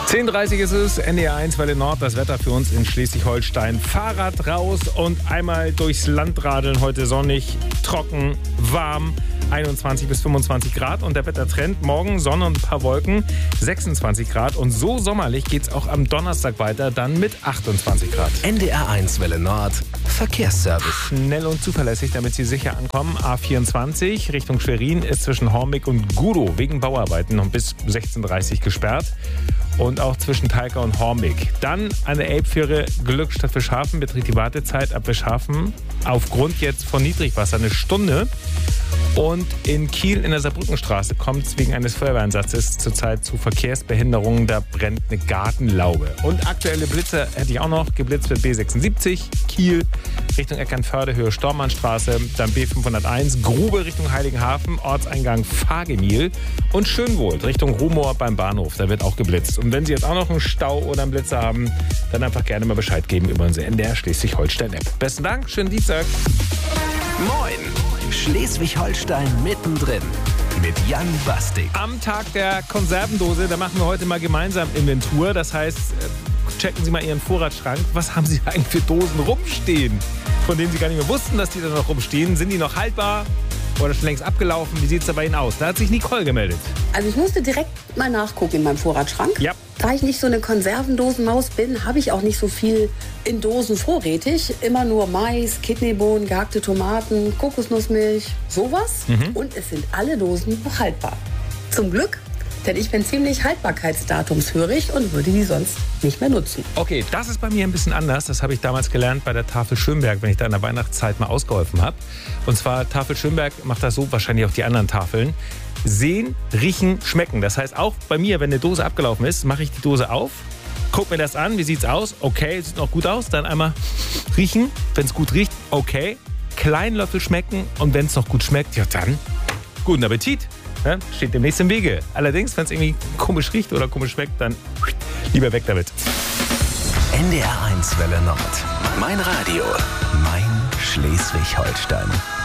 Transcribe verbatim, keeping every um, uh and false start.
zehn Uhr dreißig ist es, N D R eins Welle Nord, das Wetter für uns in Schleswig-Holstein. Fahrrad raus und einmal durchs Land radeln. Heute sonnig, trocken, warm, einundzwanzig bis fünfundzwanzig Grad. Und der Wettertrend, morgen Sonne und ein paar Wolken, sechsundzwanzig Grad. Und so sommerlich geht's auch am Donnerstag weiter, dann mit achtundzwanzig Grad. N D R eins Welle Nord, Verkehrsservice. Schnell und zuverlässig, damit Sie sicher ankommen. A vierundzwanzig Richtung Schwerin ist zwischen Hormig und Gudow wegen Bauarbeiten noch bis sechzehn Uhr dreißig gesperrt. Und auch zwischen Talca und Hormig. Dann an der Elbfähre Glückstadt Fischhafen beträgt die Wartezeit ab Fischhafen aufgrund jetzt von Niedrigwasser eine Stunde. Und in Kiel in der Saarbrückenstraße kommt es wegen eines Feuerwehreinsatzes zurzeit zu Verkehrsbehinderungen. Da brennt eine Gartenlaube. Und aktuelle Blitze hätte ich auch noch. Geblitzt wird B sechsundsiebzig, Kiel Richtung Eckernförde, Höhe Stormannstraße. Dann B fünfhunderteins, Grube Richtung Heiligenhafen, Ortseingang Fagemil. Und Schönwohl Richtung Rumohr beim Bahnhof. Da wird auch geblitzt. Und wenn Sie jetzt auch noch einen Stau oder einen Blitzer haben, dann einfach gerne mal Bescheid geben über unsere N D R Schleswig-Holstein-App. Besten Dank, schönen Dienstag. Moin! Schleswig-Holstein mittendrin mit Jan Bastik. Am Tag der Konservendose, da machen wir heute mal gemeinsam Inventur. Das heißt, checken Sie mal Ihren Vorratsschrank. Was haben Sie eigentlich für Dosen rumstehen, von denen Sie gar nicht mehr wussten, dass die da noch rumstehen? Sind die noch haltbar oder schon längst abgelaufen? Wie sieht es da bei Ihnen aus? Da hat sich Nicole gemeldet. Also ich musste direkt mal nachgucken in meinem Vorratsschrank. Ja. Da ich nicht so eine Konservendosenmaus bin, habe ich auch nicht so viel in Dosen vorrätig. Immer nur Mais, Kidneybohnen, gehackte Tomaten, Kokosnussmilch, sowas. Mhm. Und es sind alle Dosen noch haltbar. Zum Glück, denn ich bin ziemlich haltbarkeitsdatumshörig und würde die sonst nicht mehr nutzen. Okay, das ist bei mir ein bisschen anders. Das habe ich damals gelernt bei der Tafel Schönberg, wenn ich da in der Weihnachtszeit mal ausgeholfen habe. Und zwar, Tafel Schönberg macht das so, wahrscheinlich auch die anderen Tafeln. Sehen, riechen, schmecken. Das heißt, auch bei mir, wenn eine Dose abgelaufen ist, mache ich die Dose auf, guck mir das an, wie sieht's aus? Okay, sieht noch gut aus. Dann einmal riechen, wenn es gut riecht, okay. Kleinen Löffel schmecken und wenn es noch gut schmeckt, ja dann, guten Appetit. Ja, steht demnächst im Wege. Allerdings, wenn es irgendwie komisch riecht oder komisch schmeckt, dann lieber weg damit. N D R eins Welle Nord. Mein Radio. Mein Schleswig-Holstein.